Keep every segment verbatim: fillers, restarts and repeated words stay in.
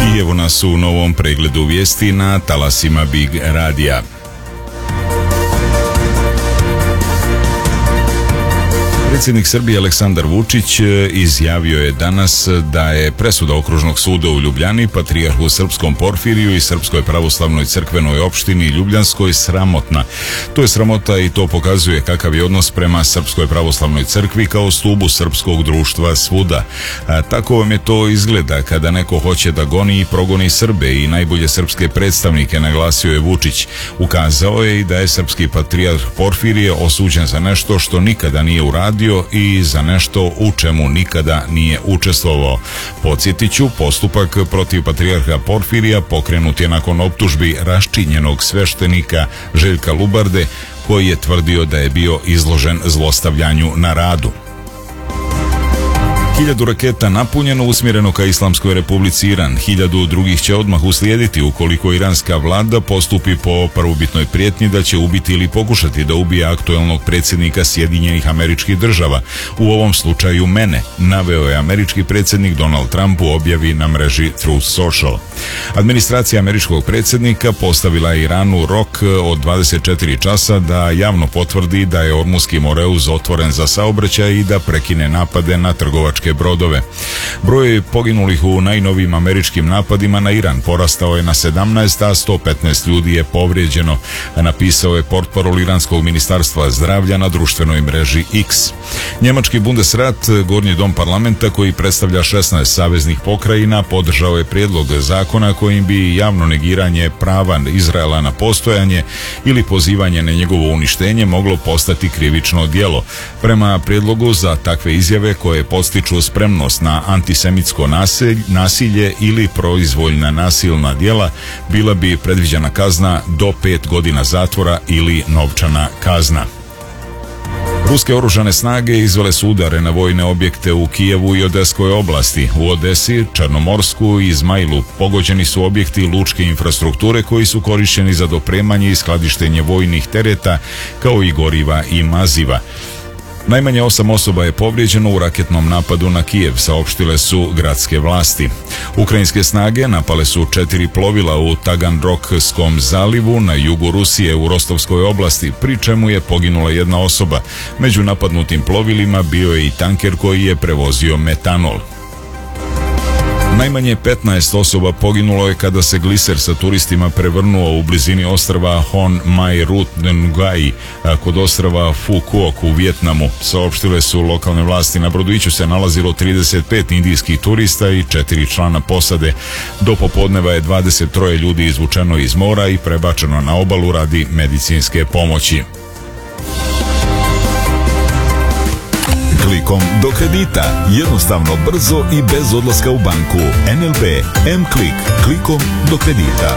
I evo nas u novom pregledu vijesti na talasima Big Radija. Predsjednik Srbije Aleksandar Vučić izjavio je danas da je presuda Okružnog suda u Ljubljani patrijarhu srpskom Porfiriju i Srpskoj pravoslavnoj crkvenoj opštini Ljubljanskoj sramotna. To je sramota i to pokazuje kakav je odnos prema Srpskoj pravoslavnoj crkvi kao stubu srpskog društva svuda. A tako vam je to izgleda kada neko hoće da goni i progoni Srbe i najbolje srpske predstavnike, naglasio je Vučić. Ukazao je i da je srpski patrijarh Porfirije osuđen za nešto što nikada nije uradio i za nešto u čemu nikada nije učestvovao. Podsjetiću, postupak protiv patrijarha Porfirija pokrenut je nakon optužbi raščinjenog sveštenika Željka Lubarde, koji je tvrdio da je bio izložen zlostavljanju na radu. Hiljadu raketa napunjeno usmjereno ka Islamskoj Republici Iran. Hiljadu drugih će odmah uslijediti ukoliko iranska vlada postupi po prvobitnoj prijetnji da će ubiti ili pokušati da ubije aktuelnog predsjednika Sjedinjenih Američkih Država. U ovom slučaju mene, naveo je američki predsjednik Donald Trump u objavi na mreži Truth Social. Administracija američkog predsjednika postavila je Iranu rok od dvadeset četiri časa da javno potvrdi da je Ormuski Moreuz otvoren za saobraćaj i da prekine napade na trgovačke brodove. Broj poginulih u najnovijim američkim napadima na Iran porastao je na sedamnaest, a sto petnaest ljudi je povrijeđeno, napisao je portparol iranskog ministarstva zdravlja na društvenoj mreži X. Njemački Bundesrat, gornji dom parlamenta koji predstavlja šesnaest saveznih pokrajina, podržao je prijedlog zakona kojim bi javno negiranje prava Izraela na postojanje ili pozivanje na njegovo uništenje moglo postati krivično djelo. Prema prijedlogu za takve izjave koje podstiču spremnost na antisemitsko nasilje, nasilje ili proizvoljna nasilna djela, bila bi predviđena kazna do pet godina zatvora ili novčana kazna. Ruske oružane snage izvele su udare na vojne objekte u Kijevu i Odeskoj oblasti. U Odesi, Črnomorsku i Izmailu pogođeni su objekti lučke infrastrukture koji su korišteni za dopremanje i skladištenje vojnih tereta kao i goriva i maziva. Najmanje osam osoba je povrijeđeno u raketnom napadu na Kijev, saopštile su gradske vlasti. Ukrajinske snage napale su četiri plovila u Taganrogskom zalivu na jugu Rusije u Rostovskoj oblasti, pri čemu je poginula jedna osoba. Među napadnutim plovilima bio je i tanker koji je prevozio metanol. Najmanje petnaest osoba poginulo je kada se gliser sa turistima prevrnuo u blizini ostrva Hon Mai Rut Ngai kod ostrva Phu Quoc u Vijetnamu, saopštile su lokalne vlasti. Na brodiću se nalazilo trideset pet indijskih turista i četiri člana posade. Do popodneva je dvadeset tri ljudi izvučeno iz mora i prebačeno na obalu radi medicinske pomoći. Klikom do kredita. Jednostavno, brzo i bez odlaska u banku. N L B M-Klik. Klikom do kredita.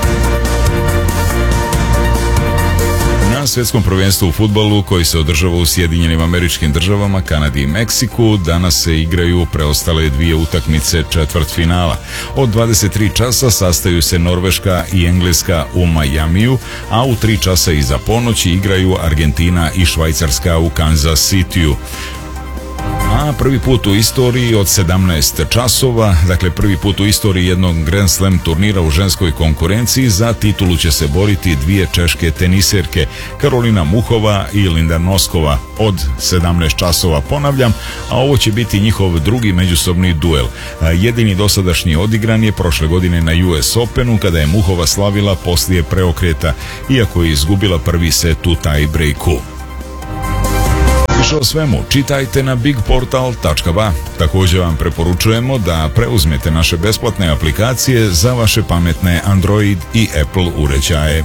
Na svjetskom prvenstvu u fudbalu koji se održava u Sjedinjenim Američkim Državama, Kanadi i Meksiku danas se igraju preostale dvije utakmice četvrtfinala. Od dvadeset tri časa sastaju se Norveška i Engleska u Majamiju, a u tri časa iza ponoći igraju Argentina i Švajcarska u Kansas Cityu. A prvi put u istoriji od sedamnaest časova, dakle prvi put u istoriji jednog Grand Slam turnira u ženskoj konkurenciji, za titulu će se boriti dvije češke teniserke, Karolina Muhova i Linda Noskova. Od sedamnaest časova, ponavljam, a ovo će biti njihov drugi međusobni duel. Jedini dosadašnji odigran je prošle godine na U S Openu kada je Muhova slavila poslije preokreta, iako je izgubila prvi set u tie breaku. Više o svemu čitajte na big portal tačka ba. Također vam preporučujemo da preuzmete naše besplatne aplikacije za vaše pametne Android i Apple uređaje.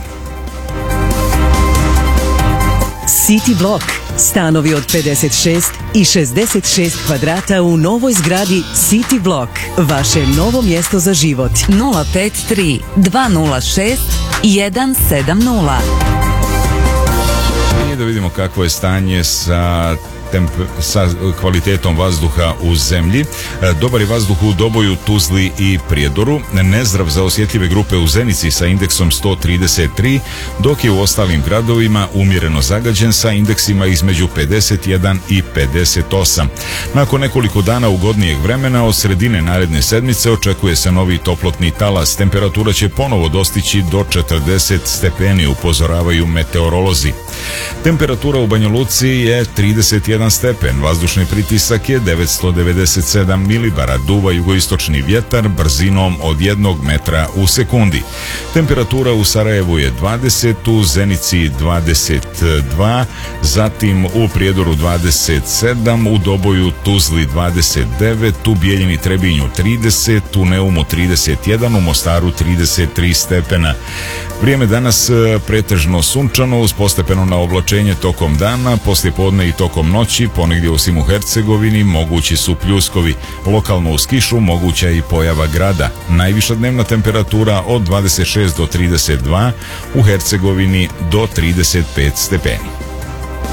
City Block. Stanovi od pedeset šest i šezdeset šest kvadrata u novoj zgradi City Block. Vaše novo mjesto za život. nula pet tri dva nula šest jedan sedam nula. Da vidimo kakvo je stanje sa temp, sa kvalitetom vazduha u zemlji. Dobar je vazduh u Doboju, Tuzli i Prijedoru. Nezdrav za osjetljive grupe u Zenici sa indeksom sto trideset tri, dok je u ostalim gradovima umjereno zagađen sa indeksima između pedeset jedan i pedeset osam. Nakon nekoliko dana ugodnijeg vremena od sredine naredne sedmice očekuje se novi toplotni talas. Temperatura će ponovo dostići do četrdeset stepeni, upozoravaju meteorolozi. Temperatura u Banja Luci je trideset jedan stepen, vazdušni pritisak je devetsto devedeset sedam milibara, duva jugoistočni vjetar brzinom od jednog metra u sekundi. Temperatura u Sarajevu je dvadeset, u Zenici dvadeset dva, zatim u Prijedoru dvadeset sedam, u Doboju, Tuzli dvadeset devet, u Bijeljini, Trebinju trideset, u Neumu trideset jedan, u Mostaru trideset tri stepena. Vrijeme danas pretežno sunčano uz postepeno na oblačenje tokom dana, poslijepodne i tokom noći, ponegdje osim u Hercegovini mogući su pljuskovi. Lokalno uz kišu moguća i pojava grada. Najviša dnevna temperatura od dvadeset šest do trideset dva, u Hercegovini do trideset pet stepeni.